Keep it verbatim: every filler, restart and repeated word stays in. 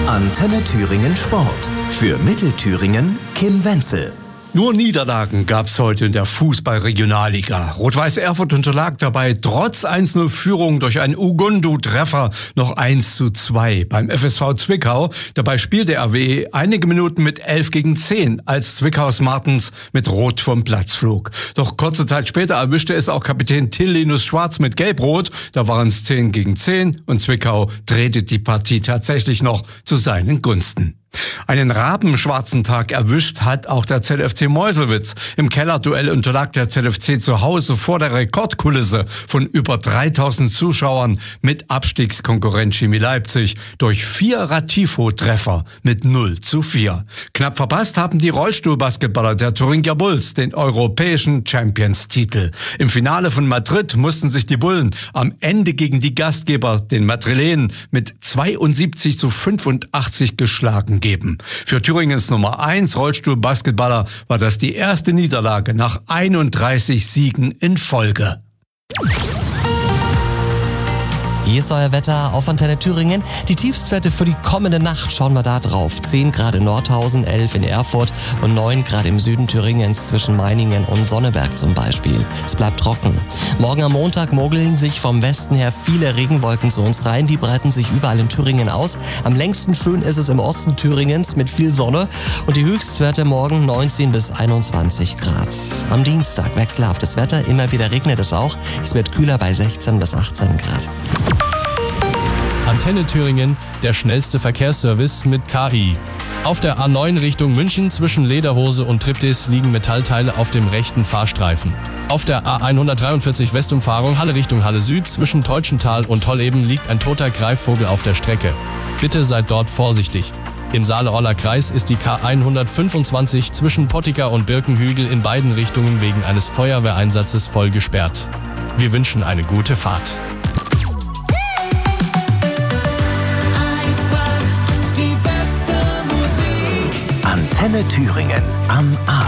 Antenne Thüringen Sport. Für Mittelthüringen Kim Wenzel. Nur Niederlagen gab's heute in der Fußball-Regionalliga. Rot-Weiß Erfurt unterlag dabei trotz eins null Führung durch einen Ugundu-Treffer noch eins zu zwei beim F S V Zwickau. Dabei spielte R W einige Minuten mit elf gegen zehn, als Zwickaus Martens mit Rot vom Platz flog. Doch kurze Zeit später erwischte es auch Kapitän Till Linus Schwarz mit Gelb-Rot. Da waren es zehn gegen zehn und Zwickau drehte die Partie tatsächlich noch zu seinen Gunsten. Einen rabenschwarzen Tag erwischt hat auch der Z F C Meuselwitz. Im Kellerduell unterlag der Z F C zu Hause vor der Rekordkulisse von über dreitausend Zuschauern mit Abstiegskonkurrent Chemie Leipzig durch vier Ratifo-Treffer mit null zu vier. Knapp verpasst haben die Rollstuhlbasketballer der Thuringia Bulls den europäischen Champions-Titel. Im Finale von Madrid mussten sich die Bullen am Ende gegen die Gastgeber, den Madrilenen, mit zweiundsiebzig zu fünfundachtzig geschlagen geben. Für Thüringens Nummer eins Rollstuhlbasketballer war das die erste Niederlage nach einunddreißig Siegen in Folge. Hier ist euer Wetter auf Antenne Thüringen. Die Tiefstwerte für die kommende Nacht schauen wir da drauf. zehn Grad in Nordhausen, elf in Erfurt und neun Grad im Süden Thüringens zwischen Meiningen und Sonneberg zum Beispiel. Es bleibt trocken. Morgen am Montag mogeln sich vom Westen her viele Regenwolken zu uns rein. Die breiten sich überall in Thüringen aus. Am längsten schön ist es im Osten Thüringens mit viel Sonne. Und die Höchstwerte morgen neunzehn bis einundzwanzig Grad. Am Dienstag wechselhaftes Wetter. Immer wieder regnet es auch. Es wird kühler bei sechzehn bis achtzehn Grad. Antenne Thüringen, der schnellste Verkehrsservice mit K I. Auf der A neun Richtung München zwischen Lederhose und Triptis liegen Metallteile auf dem rechten Fahrstreifen. Auf der A hundertdreiundvierzig Westumfahrung Halle Richtung Halle Süd zwischen Teutschenthal und Tolleben liegt ein toter Greifvogel auf der Strecke. Bitte seid dort vorsichtig. Im Saale-Orler Kreis ist die K hundertfünfundzwanzig zwischen Pottika und Birkenhügel in beiden Richtungen wegen eines Feuerwehreinsatzes voll gesperrt. Wir wünschen eine gute Fahrt. Antenne Thüringen am Abend.